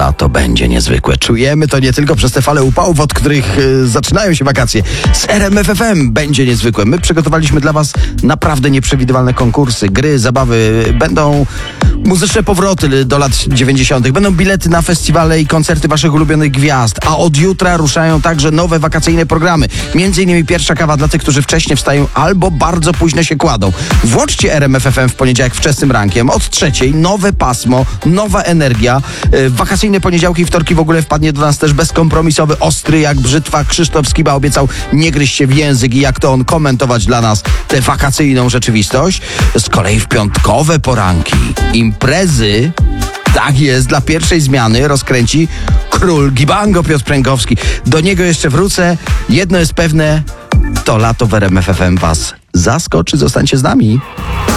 lato będzie niezwykłe. Czujemy to nie tylko przez te fale upałów, od których zaczynają się wakacje. Z RMF FM będzie niezwykłe. My przygotowaliśmy dla was naprawdę nieprzewidywalne konkursy, gry, zabawy. Będą muzyczne powroty do lat 90. Będą bilety na festiwale i koncerty waszych ulubionych gwiazd. A od jutra ruszają także nowe wakacyjne programy. Między innymi pierwsza kawa dla tych, którzy wcześnie wstają albo bardzo późno się kładą. Włączcie RMF FM w poniedziałek wczesnym rankiem. Od 3:00 nowe pasmo, nowa energia. Wakacyjne poniedziałki i wtorki w ogóle wpadnie do nas też bezkompromisowy, ostry jak brzytwa Krzysztof Skiba. Obiecał nie gryźć się w język i jak to on komentować dla nas tę wakacyjną rzeczywistość. Z kolei w piątkowe poranki imprezy, tak jest, dla pierwszej zmiany rozkręci król Gibango Piotr Pręgowski. Do niego jeszcze wrócę. Jedno jest pewne, to lato w RMF FM was zaskoczy. Zostańcie z nami.